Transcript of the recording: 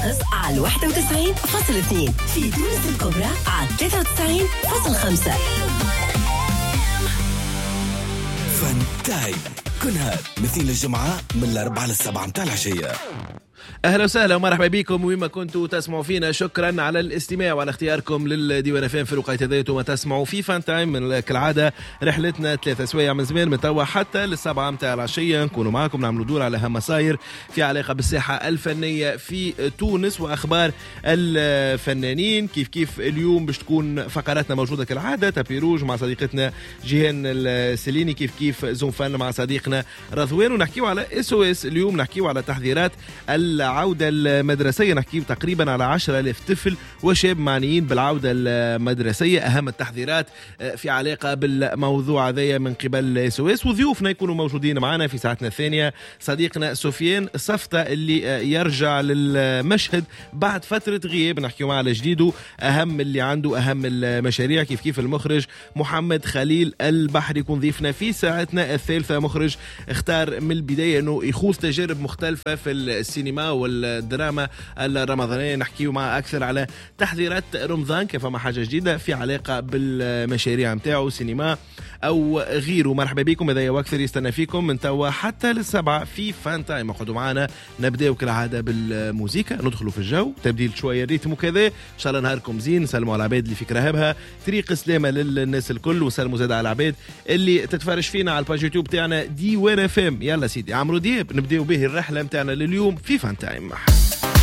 الرقص على 91.2، في تونس الكبرى على 93.5. فان تايم كل هاد مثيل الجمعة من 4 ل7 متاع العشية. أهلا وسهلا ومرحبا بكم وما كنتوا تسمعوا فينا. شكرا على الاستماع وعلى اختياركم للديوان فين في الوقت هذا وما تسمعوا في فان تايم. من كالعادة رحلتنا 3 سوايع من زمان من توا حتى ل7 متاع العشية نكونوا معاكم نعملوا دور على أهم مساير في علاقة بالساحة الفنية في تونس وأخبار الفنانين. كيف اليوم باش تكون فقراتنا موجودة كالعادة. تابي روج مع صديقتنا جيهان السليني، كيف زون فن مع صديقنا رضوان، ونحكيو على SOS. اليوم نحكيو على تحذيرات العودة المدرسية. نحكي تقريبا على 10,000 طفل وشاب معنيين بالعودة المدرسية. أهم التحذيرات في علاقة بالموضوع هذا من قبل SOS. وضيوفنا يكونوا موجودين معنا في ساعتنا الثانية. صديقنا سفيان صفطة اللي يرجع للمشهد بعد فترة غياب، نحكي معه على جديده، أهم اللي عنده، أهم المشاريع. كيف المخرج محمد خليل البحر يكون ضيفنا في ساعتنا الثالثة. مخرج اختار من البداية أنه يخوض تجارب مختلفة في السينما والدراما الرمضانية. نحكيه مع أكثر على تحذيرات رمضان، كيف ما حاجة جديدة في علاقة بالمشاريع متاعه سينما أو غيره. مرحبا بكم، إذا وأكثر يستنى فيكم من توا حتى ل7 في فان تايم. اقعدوا معنا نبداو كالعادة بالموسيقى، ندخلوا في الجو، تبديل شوية الريتم وكذا. إن شاء الله نهاركم زين. نسلموا على العباد اللي في كراهبها، طريق سلامة للناس الكل، وسلموا زاد على العباد اللي تتفرج فينا على الباج يوتيوب تاعنا ديوان FM. يلا سيدي عمرو دياب نبداو به الرحلة متاعنا لليوم في فان تايم.